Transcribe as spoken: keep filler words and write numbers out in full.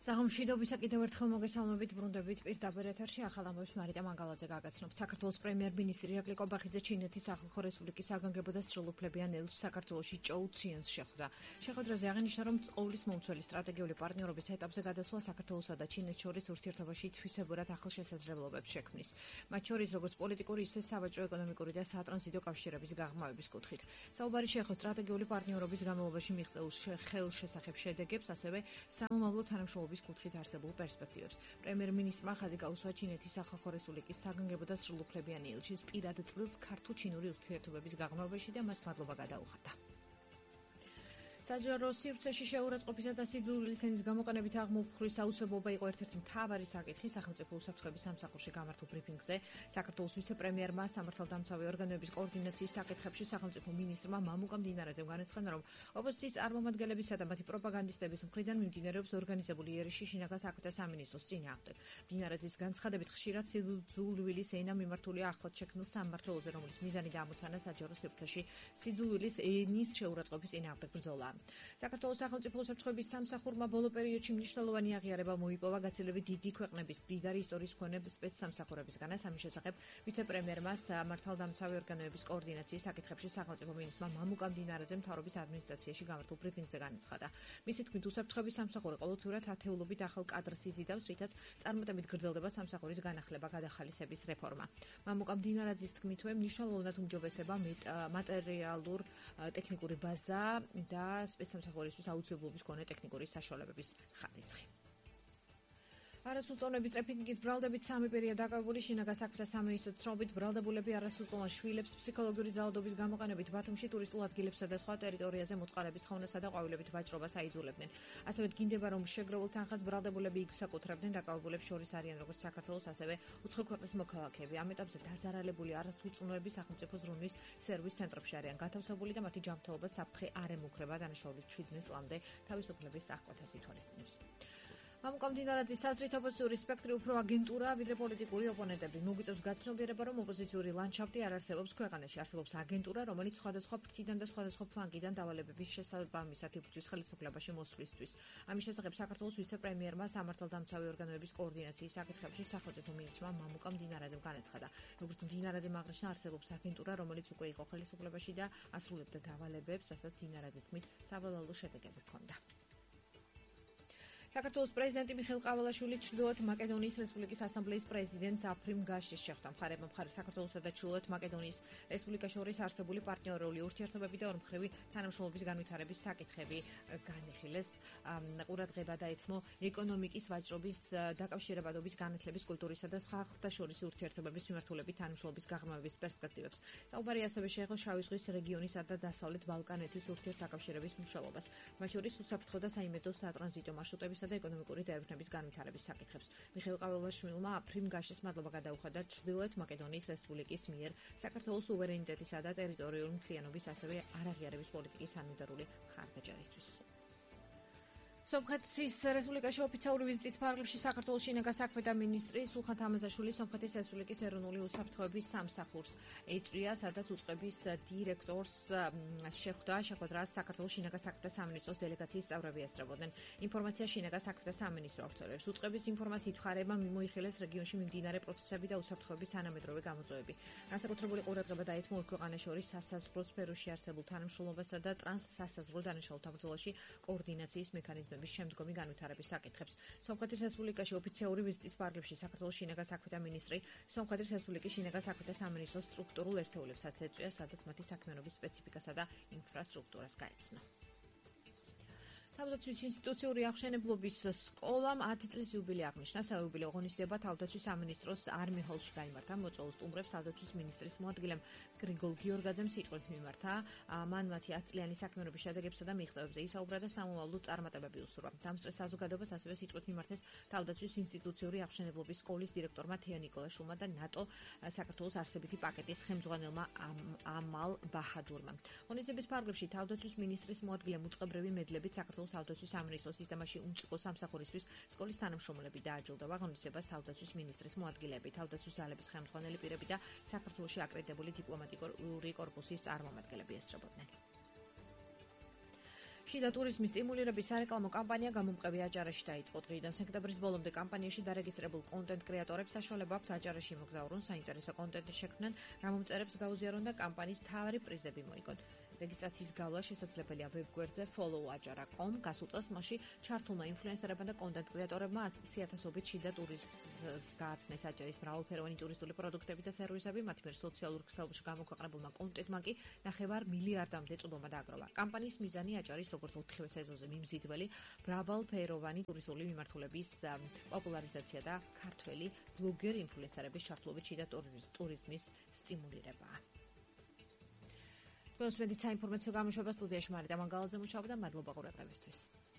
საღამოშიდობისა კიდევ ერთხელ მოგესალმებით ბრუნდებით პირდაპირ ეთერში ახალ ამბებს მარიტა მანგალაძე გაგაცნობთ. საქართველოს პრემიერ-მინისტრი ირაკლი კობახიძე ჩინეთის სახალხო რესპუბლიკის საგანგებო და სრულუფლებიან ელჩს საქართველოში ჭოუ ციანს შეხვდა. შეხვედრაზე აღინიშნა, რომ ყოვლის მომცველი სტრატეგიული პარტნიორობის ეტაპზე გადასვლა საქართველოსა და ჩინეთს შორის ურთიერთობაში თვისებურად ახალ შესაძლებლობებს შექმნის. მათ შორის როგორც პოლიტიკური, ისე სავაჭრო-ეკონომიკური და სატრანზიტო კავშირების გაღრმავების კუთხით. საუბარი შეეხო სტრატეგიული პარტნიორობის განმავლობაში მიღწეულ ხელშესახებ შედეგებს, ასევე სამომავლო თანამშრომლობის კუთხით არსებულ პერსპექტივებს. პრემიერ-მინისტრმა ხაზი გაუსვა ჩინეთის სახალხო რესპუბლიკის საგანგებო და სრულუფლებიანი ელჩის პირად წვლილს ქართულ-ჩინური ურთიერთობების გაღრმავებაში და მას მადლობა გადაუხადა. საჯარო სივრცეში შეურაცხყოფისა და სიძულვილის ენის გამოყენებით აღმოფხვრის აუცილებლობა იყო ერთ-ერთი მთავარი საკითხი სახელმწიფო უსაფრთხოების სამსახურში გამართულ ბრიფინგზე. საქართველოს ვიცე-პრემიერმა სამართალდამცავი ორგანოების კოორდინაციის საკითხებში სახელმწიფო მინისტრმა მამუკა მდინარაძემ განაცხადა, რომ ოპოზიციის წარმომადგენლებისა და მათი პროპაგანდისტების მხრიდან მიმდინარეობს ორგანიზებული იერიში შინაგან საქმეთა სამინისტროს წინააღმდეგ. მდინარაძის განცხადებით, ხშირად სიძულვილის ენა მიმართულია ახლად შექმნილ სამმართველოზე, რომლის მიზანი და ამოცანა საჯარო სივრცეში სიძულვილის ენის შეურაცხყოფის წინააღმდეგ ბრძოლა. საქართველოს სახელმწიფო უსაფრთხოების სამსახურმა ბოლო პერიოდში მნიშვნელოვანი აღიარება მოიპოვა გაცილებით დიდი ქვეყნების მდიდარი ისტორიის მქონე სპეცსამსახურებისგან. ამის შესახებ ვიცე-პრემიერმა სამართალდამცავი ორგანოების კოორდინაციის საკითხებში სახელმწიფო მინისტრმა მამუკა მდინარაძემ მთავრობის ადმინისტრაციაში გამართულ ბრიფინგზე განაცხადა. მისი თქმით, უსაფრთხოების სამსახური ყოველთვიურად ათეულობით ახალ კადრს იზიდავს, რითაც წარმატებით გრძელდება სამსახურის განახლება გადახალისების რეფორმა. მამუკა მდინარაძის თქმითვე, მნიშვნელოვნად უმჯობესდება მატერიალურ ტექნიკური ბაზა და სპეცსამსახურისთვის აუცილებლობის მქონე ტექნიკური საშუალებების ხარისხი. არასრულწლოვნების ტრაფიკინგის ბრალდებით სამი პირია დაკავებული. შინაგან საქმეთა სამინისტროს ცნობით, ბრალდებულები არასრულწლოვან შვილებს ფსიქოლოგიური ძალადობის გამოყენებით ბათუმში ტურისტულ ადგილებსა და სხვა ტერიტორიაზე მოწყალებით ხოვნასა და ყვავილებით ვაჭრობას აიძულებდნენ. ასევე დგინდება, რომ შეგროვულ თანხას ბრალდებულები იგსაკუთრებდნენ. დაკავებულებს შორის არიან როგორც საქართველოს, ასევე უცხო ქვეყნის მოქალაქეები. ამ ეტაპზე დაზარალებული არასრულწლოვნოები სახელმწიფო ზრუნვის სერვის ცენტრებში არიან გათავსებული და მათი ჯანმრთელობა საფრთხე არ ემუქრება. დანაშაულით შვიდ წლამდე თავისუფლების აღკვეთას ითვალისწინებს. მამუკა მდინარაძის აზრით, ოპოზიციური სპექტრი უფრო აგენტურა, ვიდრე პოლიტიკური ოპონენტები. მოგვიწევს გაცნობიერება, რომ ოპოზიციური ლანდშაფტი არ არსებობს ქვეყანაში. არსებობს აგენტურა, რომელიც სხვადასხვა ფრთიდან და სხვადასხვა ფლანგიდან დავალებების შესაბამისად იბრძვის ხელისუფლებაში მოსვლისთვის. ამის შესახებ საქართველოს ვიცე-პრემიერმა სამართალდამცავი ორგანოების კოორდინაციის საკითხებში სახელმწიფო მინისტრმა მამუკა მდინარაძემ განაცხადა. როგორც მდინარაძემ აღნიშნა, არსებობს აგენტურა, რომელიც უკვე იყო ხელისუფლებაში და ასრულებდა დავალებებს, რასაც მდინარაძის თქმით სავალალო შედეგები ჰქონდა. საქართველოს პრეზიდენტი მიხეილ ყავალაშვილი ჩრდილოეთ მაკედონიის რესპუბლიკის ასამბლეის პრეზიდენტს აფრიმ გაშის შეხვდა. მხარეებმა მხარეს საქართველოსა და ჩრდილოეთ მაკედონიის რესპუბლიკას შორის არსებული პარტნიორული ურთიერთობები და ორმხრივი თანამშრომლობის განვითარების საკითხები განიხილეს. ყურადღება დაეთმო ეკონომიკის, ვაჭრობის, დაკავშირებადობის, განათლების, კულტურისა და ხალხთა შორის ურთიერთობების მიმართულებით თანამშრომლობის გაღრმავების პერსპექტივებს. საუბარი ასევე შეეხო შავი ზღვის რეგიონისა და დასავლეთ ბალკანეთის ურთიერთდაკავშირების მნიშვნელობას, მათ შორის უსაფრთხო და საიმედო სატრანზიტო მარშრუტების და ეკონომიკური დაერქნების განვითარების საკითხებს. მიხეილ ყავალაშვილმა აფრიმ გაშის მადლობა გადაუხადა ჩრდილოეთ მაკედონიის რესპუბლიკის მიერ საქართველოს სუვერენიტეტისა და ტერიტორიული მთლიანობის, ასევე არაღიარების პოლიტიკის ანუდარული მხარდაჭერისთვის. სომხეთის რესპუბლიკაში ოფიციალური ვიზიტის ფარგლებში საქართველოს შინაგან საქმეთა მინისტრი სულხან თამაზაშვილი სომხეთის რესპუბლიკის ეროვნული უსაფრთხოების სამსახურს ეწვია, სადაც უწყების დირექტორს შეხვდა. შეხვედრას საქართველოს შინაგან საქმეთა სამინისტროს დელეგაციის წევრები ესწრებოდნენ. ინფორმაცია შინაგან საქმეთა სამინისტრო აღწევს. უწყების ინფორმაციით მხარეებმა მიმოიხილეს რეგიონში მიმდინარე პროცესები და უსაფრთხოების თანამედროვე გამოწვევები. განსაკუთრებული ყურადღება დაეთმო ორ ქვეყანას შორის სასაზღვრო სფეროში არსებულ თანამშრომლობასა და ტრანსსასაზღვრო დანაშაულთა ბრძოლაში კოორდინაციის მექანიზმების შემდგომი განვითარების საკითხებს. სომხეთის რესპუბლიკაში ოფიციალური ვიზიტის ფარგლებში საქართველოს შინაგან საქმეთა მინისტრი სომხეთის რესპუბლიკის შინაგან საქმეთა სამინისტროს სტრუქტურულ ერთეულებსაც ეწვია, სადაც მათი საქმიანობის სპეციფიკასა და ინფრასტრუქტურას გაეცნო. თავდაცვის ინსტიტუციური აღშენებლობის სკოლამ ათი წლის იუბილე აღნიშნა. საიუბილეო ღონისძიება თავდაცვის სამინისტროს არმი ჰოლში გაიმართა. მოწვეულ სტუმრებს თავდაცვის მინისტრის მოადგილემ გრიგოლ გიორგაძემ სიტყვით მიმართა. მან მათი ათწლიანი საქმიანობის შედეგებსა და მიღწევებზე ისაუბრა და სამომავლო წარმატებები უსურვა. დამსწრე საზოგადოებას ასევე სიტყვით მიმართეს თავდაცვის ინსტიტუციური აღშენებლობის სკოლის დირექტორმა თეა ნიკოლაშვილმა და ნატო საქართველოს არსებითი პაკეტის ხელმძღვანელმა ამალ ბაჰადურმა. ღონისძიების ფარგლებში თავდაცვის მინისტრის მოადგილემ უწყებრივი მედლებით საქართველოს თავდაცვის სამინისტროს სისტემაში უმწყო სამსახურისთვის სკოლის თანამშრომლები დააჯილდოვა. ღონისძიებას თავდაცვის მინისტრის მოადგილეები, თავდაცვის ძალების ხელმძღვანელი პირები და საქართველოში აკრედიტებული დიპლომატიური კორპუსის წარმომადგენლები ესწრებოდნენ. შიდა ტურიზმის სტიმულირების სარეკლამო კამპანია გამომყევი აჭარაში დაიწყო. დღიდან სექტემბრის ბოლომდე კამპანიაში დარეგისტრებულ კონტენტ კრეატორებს საშუალება აქვთ აჭარაში მოგზაურონ, საინტერესო კონტენტი შექმნან, რა მომწერებს გაუზიარონ და კამპანიის მთავარი პრიზები მოიგონ. რეგისტრაციის გავლა შესაძლებელია ვებგვერდზე follow acara dot com. გასულ წელს მასში ჩართულმა ინფლუენსერებმა და კონტენტ კრეატორებმა ათასობით შიდა ტურიზმს გააცნეს აჭარის მრავალფეროვანი ტურისტული პროდუქტები და სერვისები, მათ მიერ სოციალურ ქსელებში გამოქვეყნებულმა კონტენტმა კი ნახევარ მილიარდამდე წვდომა დააგროვა. კამპანიის მიზანი აჭარის როგორც ოთხივე სეზონზე მიმზიდველი მრავალფეროვანი ტურისტული მიმართულების პოპულარიზაცია და ქართველი ბლოგერ ინფლუენსერების ჩართულობით შიდა ტურიზმის სტიმულირებაა. Თქვენს მედიცინა ინფორმაციო გამოშვება სტუდიაში მარინა მანგალაძე მუშაობდა. მადლობა ყურადღებისთვის.